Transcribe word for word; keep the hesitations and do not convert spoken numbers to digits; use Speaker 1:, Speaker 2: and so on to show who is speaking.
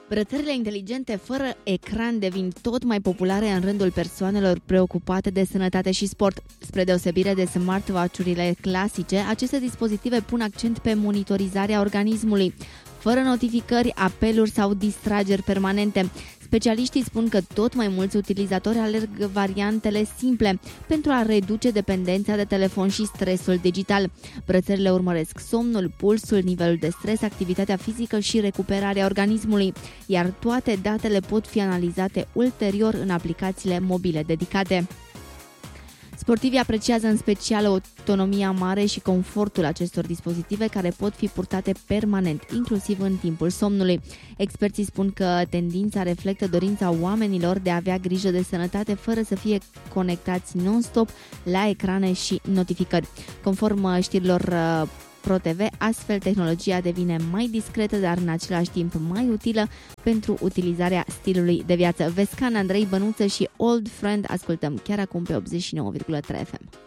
Speaker 1: Brățările inteligente fără ecran devin tot mai populare în rândul persoanelor preocupate de sănătate și sport. Spre deosebire de smartwatch-urile clasice, aceste dispozitive pun accent pe monitorizarea organismului, fără notificări, apeluri sau distrageri permanente. Specialiștii spun că tot mai mulți utilizatori alerg variantele simple pentru a reduce dependența de telefon și stresul digital. Brățările urmăresc somnul, pulsul, nivelul de stres, activitatea fizică și recuperarea organismului, iar toate datele pot fi analizate ulterior în aplicațiile mobile dedicate. Sportivii apreciază în special autonomia mare și confortul acestor dispozitive care pot fi purtate permanent, inclusiv în timpul somnului. Experții spun că tendința reflectă dorința oamenilor de a avea grijă de sănătate fără să fie conectați non-stop la ecrane și notificări. Conform știrilor ProTV, astfel tehnologia devine mai discretă, dar în același timp mai utilă pentru utilizarea stilului de viață. Vescan, Andrei Bănuță și Old Friend ascultăm chiar acum pe optzeci și nouă virgulă trei F M.